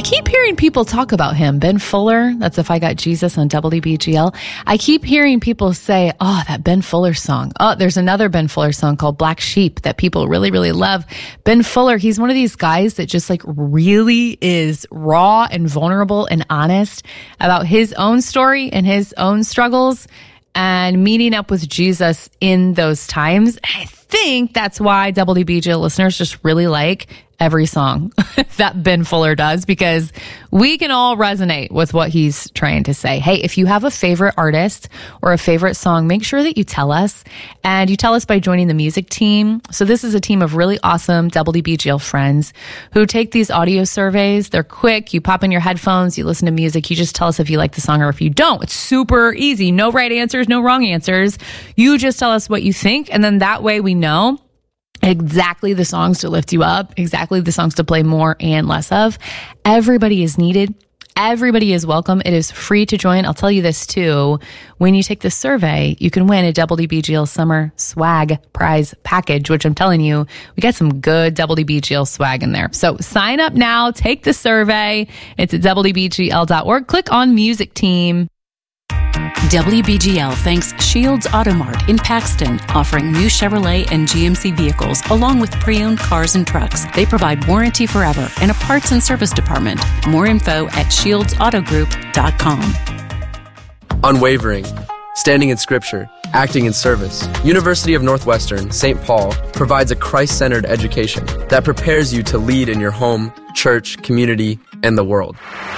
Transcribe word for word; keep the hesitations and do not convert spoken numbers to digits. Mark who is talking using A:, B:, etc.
A: I keep hearing people talk about him. Ben Fuller, that's If I Got Jesus on W B G L. I keep hearing people say, oh, that Ben Fuller song. Oh, there's another Ben Fuller song called Black Sheep that people really, really love. Ben Fuller, he's one of these guys that just like really is raw and vulnerable and honest about his own story and his own struggles and meeting up with Jesus in those times. I think that's why W B G L listeners just really like every song that Ben Fuller does, because we can all resonate with what he's trying to say. Hey, if you have a favorite artist or a favorite song, make sure that you tell us, and you tell us by joining the music team. So this is a team of really awesome W B G L friends who take these audio surveys. They're quick. You pop in your headphones, you listen to music, you just tell us if you like the song or if you don't. It's super easy. No right answers, no wrong answers. You just tell us what you think, and then that way we know exactly the songs to lift you up, exactly the songs to play more and less of. Everybody is needed. Everybody is welcome. It is free to join. I'll tell you this too. When you take the survey, you can win a W B G L Summer Swag Prize Package, which I'm telling you, we got some good W B G L swag in there. So sign up now, take the survey. It's at W B G L dot org. Click on Music Team.
B: W B G L thanks Shields Auto Mart in Paxton, offering new Chevrolet and G M C vehicles along with pre-owned cars and trucks. They provide warranty forever and a parts and service department. More info at shields auto group dot com.
C: Unwavering, standing in Scripture, acting in service. University of Northwestern, Saint Paul provides a Christ-centered education that prepares you to lead in your home, church, community, and the world.